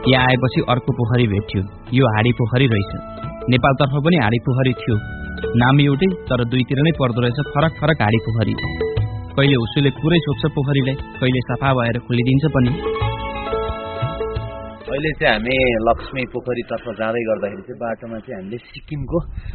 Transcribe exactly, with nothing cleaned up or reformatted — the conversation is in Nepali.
यहाँ आएपछि अर्को पोखरी भेट्यो। यो हाडी पोखरी रहेछ। नेपालतर्फ पनि हाडी पोखरी थियो। नाम एउटै तर दुईतिर नै पर्दो रहेछ फरक फरक हाडी पोखरी। कहिले उसुले पुरै सोध्छ पोखरीलाई, कहिले सफा भएर खोलिदिन्छ पनि। अहिले चाहिँ हामी लक्ष्मी पोखरीतर्फ जाँदै गर्दाखेरि चाहिँ बाटोमा चाहिँ हामीले सिक्किमको